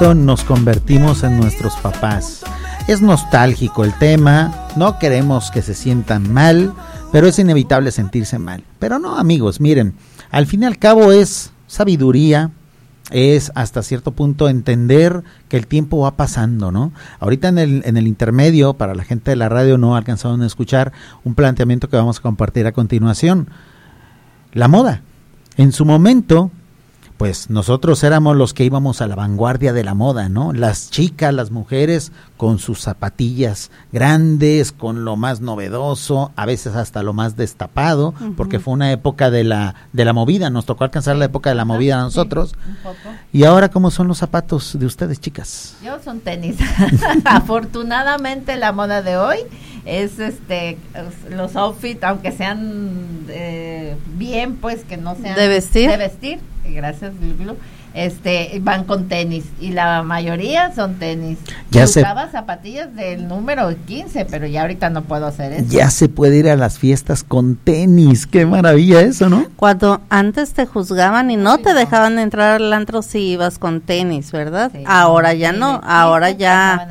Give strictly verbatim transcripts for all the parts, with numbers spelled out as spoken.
poquito nos convertimos en nuestros papás. Es nostálgico el tema, no queremos que se sientan mal, pero es inevitable sentirse mal. Pero no, amigos, miren, al fin y al cabo es sabiduría, es hasta cierto punto entender que el tiempo va pasando, ¿no? Ahorita en el, en el intermedio, para la gente de la radio no alcanzaron a escuchar un planteamiento que vamos a compartir a continuación. La moda. En su momento, pues nosotros éramos los que íbamos a la vanguardia de la moda, ¿no? Las chicas, las mujeres con sus zapatillas grandes, con lo más novedoso, a veces hasta lo más destapado, uh-huh. porque fue una época de la de la movida, nos tocó alcanzar la época de la movida a nosotros. Sí, un poco. Y ahora, ¿cómo son los zapatos de ustedes, chicas? Yo son tenis. Afortunadamente la moda de hoy es este los outfits, aunque sean eh, bien, pues que no sean de vestir, de vestir, gracias Lulu, este van con tenis y la mayoría son tenis. Ya Yo se usaba zapatillas del número quince, pero ya ahorita no puedo hacer eso. Ya se puede ir a las fiestas con tenis, qué maravilla eso, ¿no? Cuando antes te juzgaban y no te dejaban entrar al antro si ibas con tenis, ¿verdad? Sí, ahora ya no, ahora ya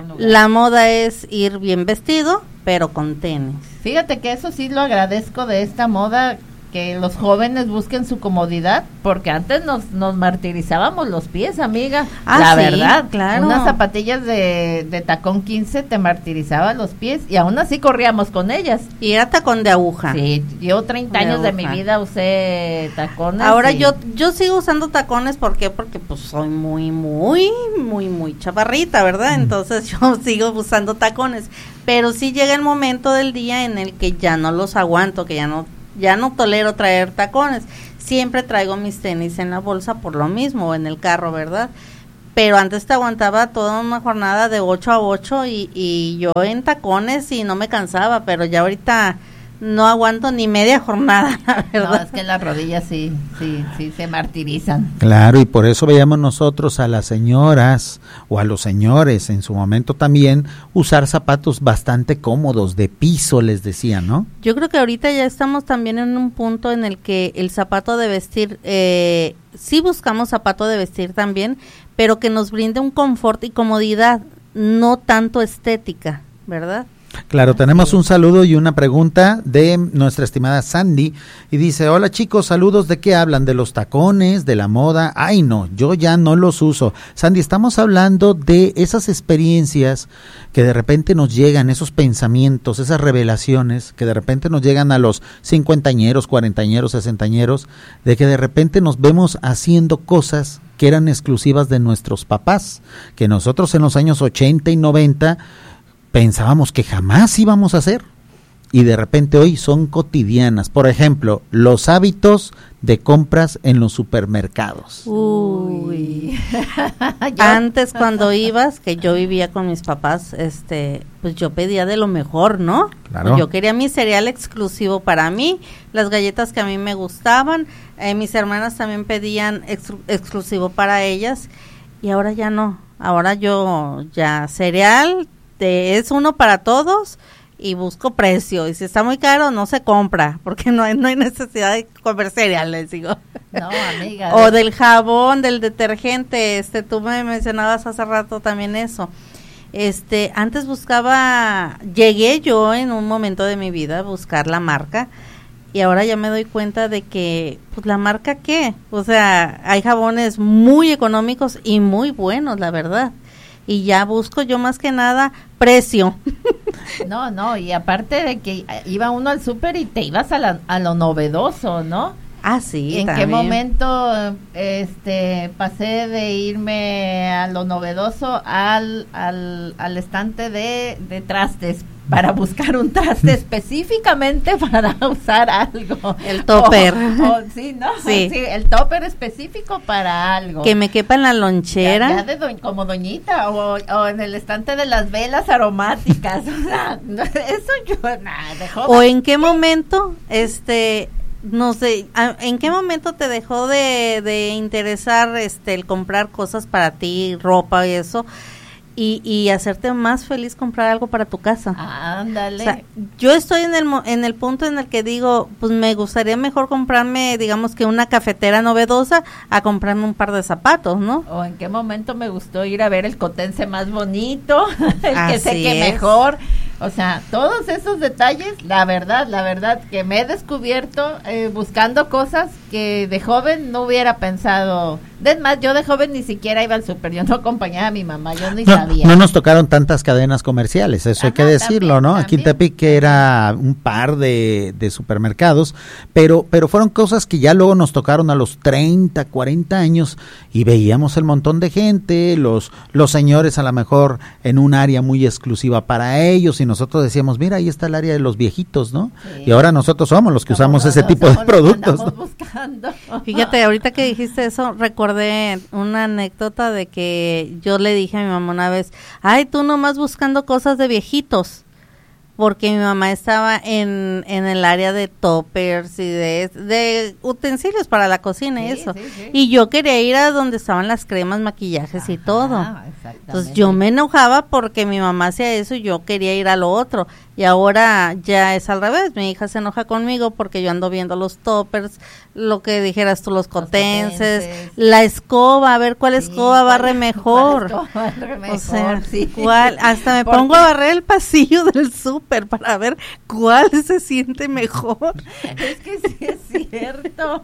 la moda es ir bien vestido, pero con tenis. Fíjate que eso sí lo agradezco de esta moda, que los jóvenes busquen su comodidad, porque antes nos nos martirizábamos los pies, amiga. Ah, la sí, verdad, claro. Unas zapatillas de, de tacón quince te martirizaban los pies y aún así corríamos con ellas. Y era tacón de aguja. Sí, yo treinta años de mi vida usé tacones. Ahora y... yo yo sigo usando tacones, ¿por qué? Porque pues soy muy, muy, muy, muy chaparrita, ¿verdad? Mm. Entonces yo sigo usando tacones, pero sí llega el momento del día en el que ya no los aguanto, que ya no ya no tolero traer tacones. Siempre traigo mis tenis en la bolsa por lo mismo, en el carro, ¿verdad? Pero antes te aguantaba toda una jornada de ocho a ocho y, y yo en tacones y no me cansaba, pero ya ahorita no aguanto ni media jornada, la verdad. No, es que las rodillas sí, sí, sí se martirizan. Claro, y por eso veíamos nosotros a las señoras o a los señores en su momento también usar zapatos bastante cómodos, de piso les decían, ¿no? Yo creo que ahorita ya estamos también en un punto en el que el zapato de vestir, eh, sí buscamos zapato de vestir también, pero que nos brinde un confort y comodidad, no tanto estética, ¿verdad? Claro, tenemos un saludo y una pregunta de nuestra estimada Sandy y dice: hola chicos, saludos, ¿de qué hablan? ¿De los tacones, de la moda? Ay no, yo ya no los uso. Sandy, estamos hablando de esas experiencias que de repente nos llegan, esos pensamientos, esas revelaciones que de repente nos llegan a los cincuentañeros, cuarentañeros, sesentañeros, de que de repente nos vemos haciendo cosas que eran exclusivas de nuestros papás, que nosotros en los años ochenta y noventa pensábamos que jamás íbamos a hacer y de repente hoy son cotidianas. Por ejemplo, los hábitos de compras en los supermercados. Uy. Antes cuando ibas, que yo vivía con mis papás, este, pues yo pedía de lo mejor, ¿no? Claro. Yo quería mi cereal exclusivo para mí, las galletas que a mí me gustaban, eh, mis hermanas también pedían ex- exclusivo para ellas y ahora ya no. Ahora yo ya cereal es uno para todos y busco precio, y si está muy caro no se compra, porque no hay, no hay necesidad de comer cereales, digo. No, amiga. O del jabón, del detergente, este, tú me mencionabas hace rato también eso. Este, antes buscaba, llegué yo en un momento de mi vida a buscar la marca, y ahora ya me doy cuenta de que, pues la marca qué, o sea, hay jabones muy económicos y muy buenos, la verdad. Y ya busco yo más que nada precio. No, no, y aparte de que iba uno al súper y te ibas a, la, a lo novedoso, ¿no? Ah, sí, ¿En también. qué momento este pasé de irme a lo novedoso al al, al estante de, de trastes para buscar un traste específicamente para usar algo? El topper. O, o, sí, ¿no? Sí. Sí, el topper específico para algo. Que me quepa en la lonchera. Ya, ya de do, como doñita, o, o en el estante de las velas aromáticas. O sea, eso yo, nada, dejó. O en qué momento, este... no sé, ¿en qué momento te dejó de, de interesar este el comprar cosas para ti, ropa y eso? y, y hacerte más feliz comprar algo para tu casa. Ándale. O sea, yo estoy en el mo- en el punto en el que digo, pues me gustaría mejor comprarme, digamos que una cafetera novedosa a comprarme un par de zapatos, ¿no? O en qué momento me gustó ir a ver el cotense más bonito, el Así que sé que es. mejor. O sea, todos esos detalles, la verdad, la verdad que me he descubierto eh, buscando cosas que de joven no hubiera pensado. Es más, yo de joven ni siquiera iba al súper, yo no acompañaba a mi mamá, yo ni No, sabía. no nos tocaron tantas cadenas comerciales, eso hay Ajá, que decirlo, también, ¿no? Aquí en también. Tepic era un par de, de supermercados, pero pero fueron cosas que ya luego nos tocaron a los treinta, cuarenta años y veíamos el montón de gente, los los señores a lo mejor en un área muy exclusiva para ellos y nosotros decíamos, mira, ahí está el área de los viejitos, ¿no? Sí. Y ahora nosotros somos los que Somos usamos ese los- tipo de somos los que productos, andamos ¿no? buscando. Fíjate, ahorita que dijiste eso, recordé una anécdota de que yo le dije a mi mamá una vez, ay, tú nomás buscando cosas de viejitos, porque mi mamá estaba en, en el área de toppers y de, de utensilios para la cocina y Sí, eso, sí, sí. y yo quería ir a donde estaban las cremas, maquillajes y Ajá, todo. exactamente. Entonces yo me enojaba porque mi mamá hacía eso y yo quería ir a lo otro. Y ahora ya es al revés. Mi hija se enoja conmigo porque yo ando viendo los toppers, lo que dijeras tú, los cotenses, cotenses. la escoba, a ver cuál Sí, escoba barre ¿cuál- mejor. cuál escoba barre mejor? O sea, Sí. cuál, hasta me Porque- pongo a barrer el pasillo del súper para ver cuál se siente mejor. Es que sí es cierto.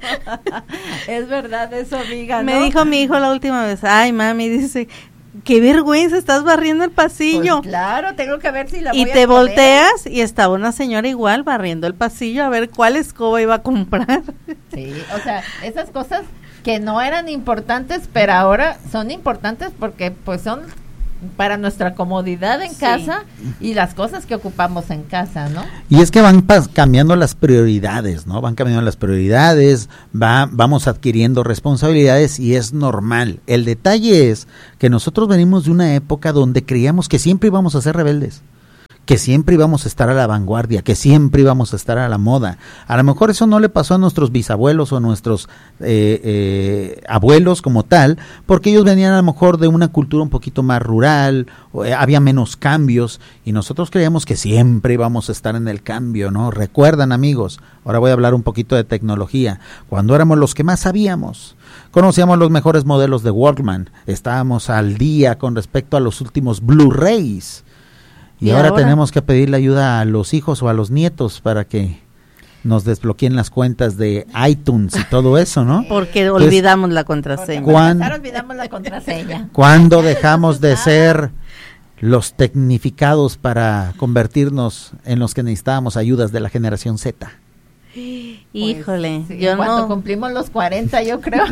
Es verdad eso, amiga, ¿no? Me dijo mi hijo la última vez, ay mami, dice, qué vergüenza, estás barriendo el pasillo. Pues claro, tengo que ver si la Y voy a te poner. volteas y estaba una señora igual barriendo el pasillo a ver cuál escoba iba a comprar. Sí, o sea, esas cosas que no eran importantes, pero ahora son importantes porque pues son para nuestra comodidad en Sí. casa y las cosas que ocupamos en casa, ¿no? Y es que van pas- cambiando las prioridades, ¿no? Van cambiando las prioridades, va, vamos adquiriendo responsabilidades y es normal. El detalle es que nosotros venimos de una época donde creíamos que siempre íbamos a ser rebeldes, que siempre íbamos a estar a la vanguardia, que siempre íbamos a estar a la moda. A lo mejor eso no le pasó a nuestros bisabuelos o a nuestros eh, eh, abuelos como tal, porque ellos venían a lo mejor de una cultura un poquito más rural, o, eh, había menos cambios, y nosotros creíamos que siempre íbamos a estar en el cambio, ¿no? Recuerdan, amigos, ahora voy a hablar un poquito de tecnología, cuando éramos los que más sabíamos, conocíamos los mejores modelos de Walkman, estábamos al día con respecto a los últimos Blu-rays, y, ¿Y ahora, ahora? tenemos que pedirle ayuda a los hijos o a los nietos para que nos desbloqueen las cuentas de iTunes y todo eso, ¿no? Porque Entonces, olvidamos la Porque contraseña. para ¿Cuán- empezar, olvidamos la contraseña. ¿Cuándo dejamos de ser los tecnificados para convertirnos en los que necesitábamos ayudas de la generación Z? Híjole, Pues, sí, yo cuando no, cumplimos los cuarenta, yo creo.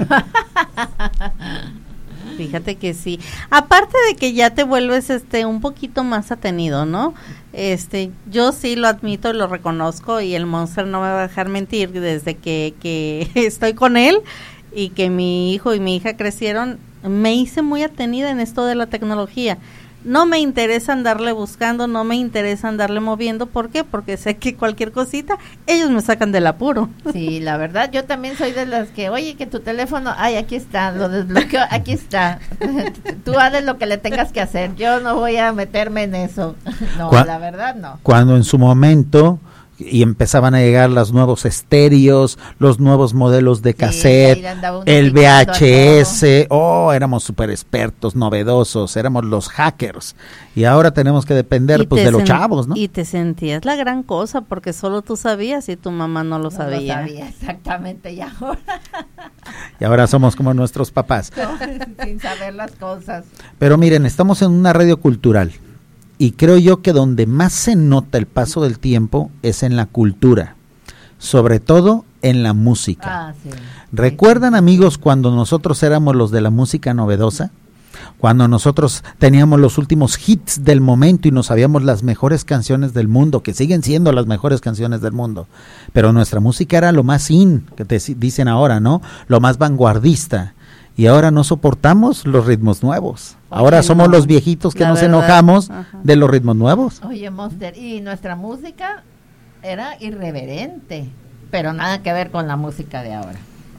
fíjate que sí. Aparte de que ya te vuelves este un poquito más atenido, ¿no? Este, yo sí lo admito y lo reconozco y el Monster no me va a dejar mentir desde que, que estoy con él y que mi hijo y mi hija crecieron, me hice muy atenida en esto de la tecnología. No me interesa andarle buscando, no me interesa andarle moviendo. ¿Por qué? Porque sé que cualquier cosita, ellos me sacan del apuro. Sí, la verdad, yo también soy de las que, oye, que tu teléfono, ay, aquí está, lo desbloqueo, aquí está. Tú haces lo que le tengas que hacer, yo no voy a meterme en eso. No, Cua- la verdad no. Cuando en su momento y empezaban a llegar los nuevos estéreos, los nuevos modelos de Sí, cassette, ahí andaba uno el picando a V H S, oh, éramos súper expertos, novedosos, éramos los hackers, y ahora tenemos que depender Y pues te de los sen- chavos, ¿no? Y te sentías la gran cosa porque solo tú sabías y tu mamá no lo No sabía. lo sabía exactamente, y ahora Y ahora somos como nuestros papás. no, sin saber las cosas. Pero miren, estamos en una radio cultural y creo yo que donde más se nota el paso del tiempo es en la cultura, sobre todo en la música. Ah, sí. ¿Recuerdan, amigos, cuando nosotros éramos los de la música novedosa? Cuando nosotros teníamos los últimos hits del momento y nos sabíamos las mejores canciones del mundo, que siguen siendo las mejores canciones del mundo, pero nuestra música era lo más in, que te si- dicen ahora, ¿no? Lo más vanguardista. Y ahora no soportamos los ritmos nuevos. Ahora Oye, somos no, los viejitos que la nos verdad, enojamos ajá. de los ritmos nuevos. Oye, Monster, y nuestra música era irreverente, pero nada que ver con la música de ahora.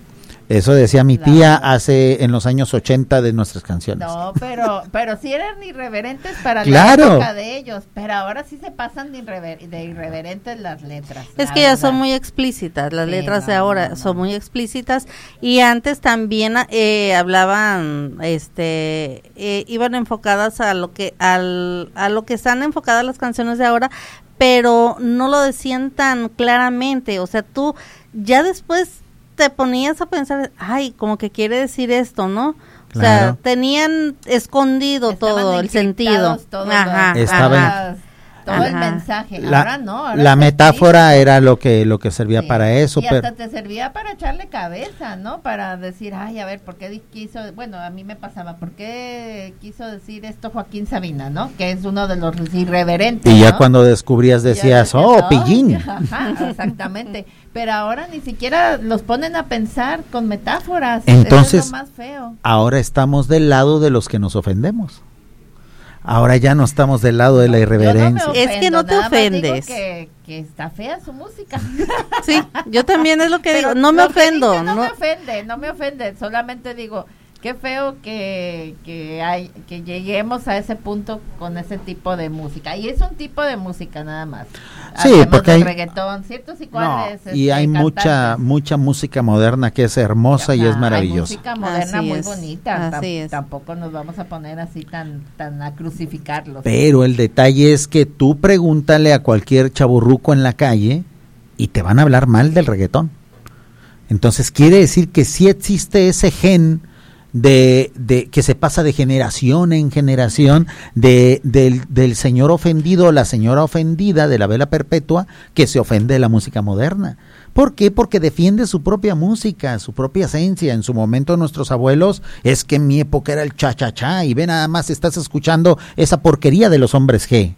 Eso decía mi tía hace en los años ochenta de nuestras canciones. No, pero pero sí eran irreverentes para claro. la época de ellos, pero ahora sí se pasan de, irrever de irreverentes las letras. Es que ya son muy explícitas, las sí, letras no, de ahora no, no. son muy explícitas, y antes también eh, hablaban, este, eh, iban enfocadas a lo que al a lo que están enfocadas las canciones de ahora, pero no lo decían tan claramente, o sea, tú ya después te ponías a pensar, ay, como que quiere decir esto, ¿no? O claro. sea, tenían escondido Estaban todo el sentido. Ajá, Estaban todo ajá. el mensaje. La, ahora no. Ahora la metáfora era lo que lo que servía sí. para eso. Y pero... hasta te servía para echarle cabeza, ¿no? Para decir, ay, a ver, ¿por qué quiso? Bueno, a mí me pasaba, ¿por qué quiso decir esto Joaquín Sabina, ¿no? Que es uno de los irreverentes. Y ya ¿no? cuando descubrías decías, decía, oh, pillín. Ajá, exactamente. Pero ahora ni siquiera los ponen a pensar con metáforas. Entonces, eso es lo más feo. Ahora estamos del lado de los que nos ofendemos. Ahora ya no estamos del lado de la irreverencia. No ofendo, es que no te ofendes. Que, que está fea su música. Sí, yo también es lo que Pero digo. No me ofendo. No, no me ofende, no me ofende. Solamente digo, qué feo que que hay que lleguemos a ese punto con ese tipo de música. Y es un tipo de música nada más. Sí, Hacemos porque hay reggaetón, ciertos y cuales. No, y hay cantantes. mucha mucha música moderna que es hermosa y es maravillosa. Hay música moderna así muy es, bonita. así Tam- es. Tampoco nos vamos a poner así tan tan a crucificarlos. Pero el detalle es que tú pregúntale a cualquier chaburruco en la calle y te van a hablar mal del reggaetón. Entonces quiere decir que sí existe ese gen de, de que se pasa de generación en generación de del, del señor ofendido o la señora ofendida de la vela perpetua que se ofende de la música moderna. ¿Por qué? Porque defiende su propia música, su propia esencia. En su momento nuestros abuelos, es que en mi época era el cha-cha-cha y ve nada más estás escuchando esa porquería de los hombres G.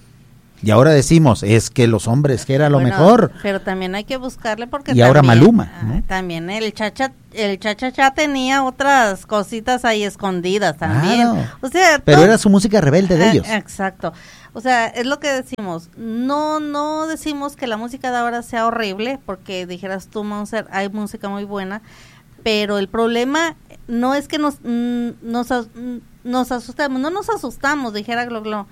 Y ahora decimos, es que los hombres que era lo bueno, mejor. Pero también hay que buscarle porque y también, ahora Maluma, ¿no? ah, también el chacha el cha-cha-cha tenía otras cositas ahí escondidas también. Claro. O sea, pero todo, era su música rebelde de eh, ellos. Exacto. O sea, es lo que decimos. No no decimos que la música de ahora sea horrible, porque dijeras tú, Monser, hay música muy buena, pero el problema no es que nos mm, nos nos asustamos, no nos asustamos, dijera Glo Glo,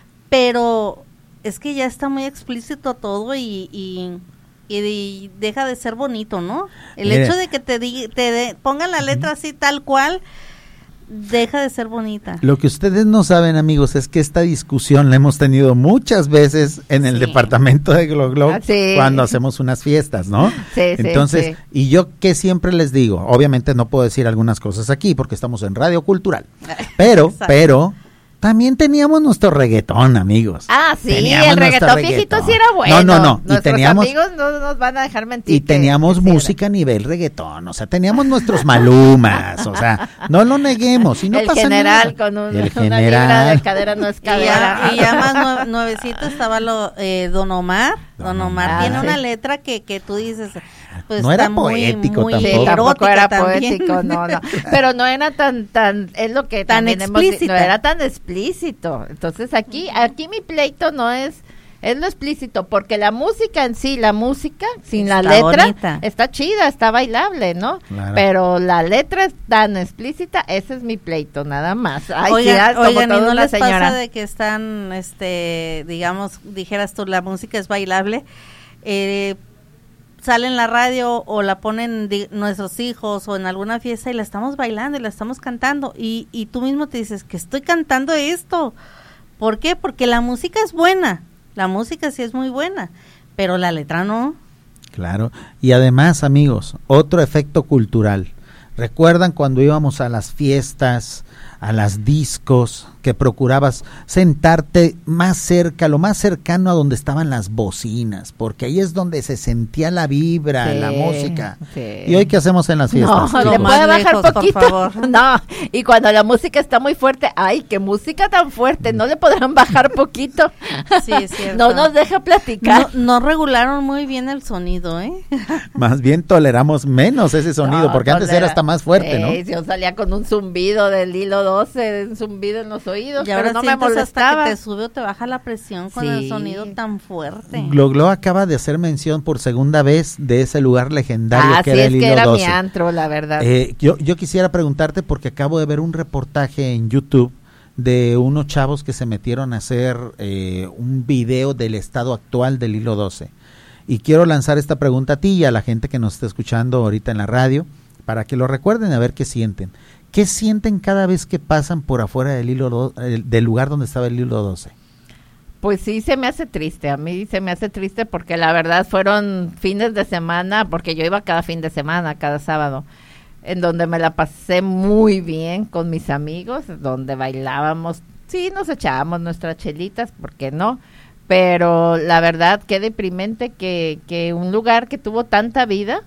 pero es que ya está muy explícito todo y, y, y, y deja de ser bonito, ¿no? El Mire. hecho de que te, di, te de, pongan la letra así tal cual, deja de ser bonita. Lo que ustedes no saben, amigos, es que esta discusión la hemos tenido muchas veces en el Sí. departamento de Glo Glo Ah, sí. cuando hacemos unas fiestas, ¿no? Sí, Entonces, sí, sí. y yo que siempre les digo, obviamente no puedo decir algunas cosas aquí porque estamos en Radio Cultural, pero, Exacto. pero... También teníamos nuestro reggaetón, amigos. Ah, sí, Teníamos el nuestro reggaetón viejito sí era bueno. No, no, no. Y Nuestros teníamos, amigos no nos van a dejar mentir. y teníamos que, que música a nivel reggaetón. O sea, teníamos nuestros Malumas. O sea, no lo neguemos. Y no el pasa general nada. con un, El una libra general. de cadera no es Y cadera. ya, y ya más nue- nuevecito estaba lo, eh, Don Omar. Don, Don Omar Omar. tiene Ah, sí. una letra que, que tú dices, pues No era está muy, poético muy tampoco. Sí, tampoco erótica era también. poético, no, no. Pero no era tan, tan, es lo que Tan también hemos di- explícita. no era tan explícito. Entonces aquí, aquí mi pleito no es, es lo explícito, porque la música en sí, la música sin la Está letra, bonita. está chida, está bailable, ¿no? Claro. Pero la letra es tan explícita, ese es mi pleito, nada más. Ay, sí, Oigan, ah, como oigan, ¿y toda no una les señora. pasa de que están, este, digamos, dijeras tú, la música es bailable, eh, sale en la radio o la ponen di- nuestros hijos o en alguna fiesta y la estamos bailando y la estamos cantando y, y tú mismo te dices que estoy cantando esto? ¿Por qué? Porque la música es buena, la música sí es muy buena, pero la letra no. Claro. Y además, amigos, otro efecto cultural. ¿Recuerdan cuando íbamos a las fiestas, a las discos, que procurabas sentarte más cerca, lo más cercano a donde estaban las bocinas? Porque ahí es donde se sentía la vibra, Sí, la música. sí. ¿Y hoy qué hacemos en las fiestas? No, Lo le más puede bajar lejos, por poquito. favor. No, y cuando la música está muy fuerte, ay, qué música tan fuerte, no le podrán bajar poquito. Sí, es cierto. No nos deja platicar. No, no regularon muy bien el sonido, ¿eh? Más bien toleramos menos ese sonido, No, porque antes tolera. era hasta más fuerte, ¿no? Eh, yo salía con un zumbido del hilo doce, un zumbido en los oídos. oídos, y ahora pero no me sientes molestaba. hasta que te sube o te baja la presión con Sí. el sonido tan fuerte. Glo Glo acaba de hacer mención por segunda vez de ese lugar legendario Ah, que sí, era es el que Hilo era doce. mi antro, la verdad. Eh, yo, yo quisiera preguntarte porque acabo de ver un reportaje en YouTube de unos chavos que se metieron a hacer eh, un video del estado actual del Hilo doce. Y quiero lanzar esta pregunta a ti y a la gente que nos está escuchando ahorita en la radio, para que lo recuerden a ver qué sienten. ¿Qué sienten cada vez que pasan por afuera del hilo do, del lugar donde estaba el Hilo doce? Pues sí, se me hace triste, a mí se me hace triste porque la verdad fueron fines de semana, porque yo iba cada fin de semana, cada sábado, en donde me la pasé muy bien con mis amigos, donde bailábamos, sí, nos echábamos nuestras chelitas, ¿por qué no? Pero la verdad, qué deprimente que, que un lugar que tuvo tanta vida,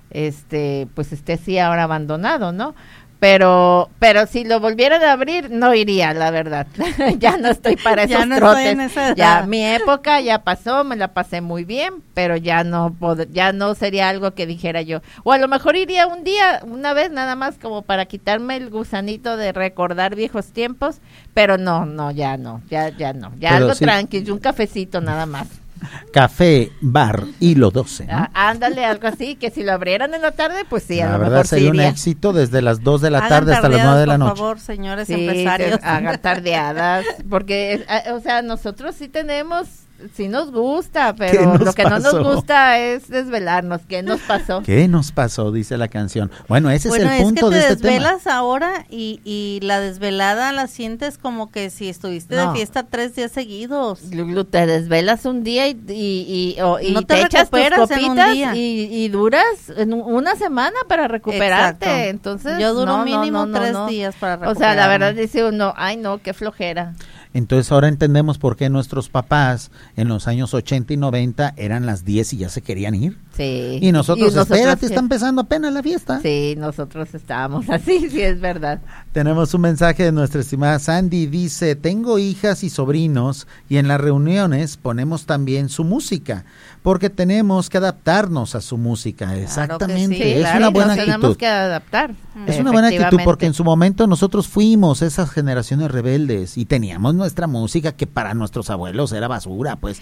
este, pues esté así ahora abandonado, ¿no? Pero, pero si lo volvieran a abrir, no iría, la verdad. Ya no estoy para esos Ya no trotes. estoy en esa edad. Ya mi época ya pasó, me la pasé muy bien, pero ya no pod- ya no sería algo que dijera yo. O a lo mejor iría un día, una vez nada más como para quitarme el gusanito de recordar viejos tiempos, pero no, no, ya no, ya ya no. Ya Pero algo sí. tranqui, un cafecito nada más. Café, bar, Hilo doce, ¿no? Ah, ándale, algo así, que si lo abrieran en la tarde, pues sí, a la lo verdad mejor sí sería un iría. éxito desde las dos de la Hagan tarde hasta las tardeadas, nueve de la por noche. favor, señores Sí, empresarios. se hagan tardeadas, porque, es- ah, o sea, nosotros sí tenemos, sí nos gusta, ¿Qué pero nos lo que no pasó? nos gusta es desvelarnos. ¿Qué nos pasó? ¿Qué nos pasó? Dice la canción. Bueno, ese Bueno, es el punto que de te este tema. desvelas ahora y, y la desvelada la sientes como que si estuviste No. de fiesta tres días seguidos. Lu- Te desvelas un día y, y, y, o- y No te echas tus recuperas en un copitas día. Y, y duras en un- una semana para recuperarte. Exacto. Entonces, Yo duro no, no, mínimo no, no, tres no. días para O sea, la recuperarme. verdad dice uno, ay no, qué flojera. Entonces ahora entendemos por qué nuestros papás en los años ochenta y noventa eran las diez y ya se querían ir. Sí. Y nosotros, espérate, sí. está empezando apenas la fiesta. Sí, nosotros estábamos así, sí es verdad. Tenemos un mensaje de nuestra estimada Sandy, dice, tengo hijas y sobrinos y en las reuniones ponemos también su música, porque tenemos que adaptarnos a su música. Exactamente, sí, es claro, una y buena nos tenemos actitud. que adaptar. Es una buena actitud porque en efectivamente. su momento nosotros fuimos esas generaciones rebeldes y teníamos nuestra música que para nuestros abuelos era basura, pues.